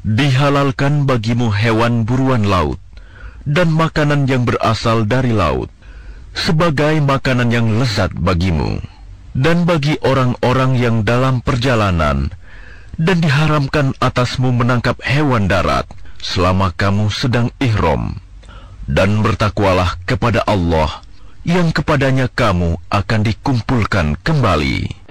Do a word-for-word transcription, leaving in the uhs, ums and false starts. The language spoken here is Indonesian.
Dihalalkan bagimu hewan buruan laut dan makanan yang berasal dari laut sebagai makanan yang lezat bagimu dan bagi orang-orang yang dalam perjalanan, dan diharamkan atasmu menangkap hewan darat selama kamu sedang ihram. Dan bertakwalah kepada Allah yang kepadanya kamu akan dikumpulkan kembali.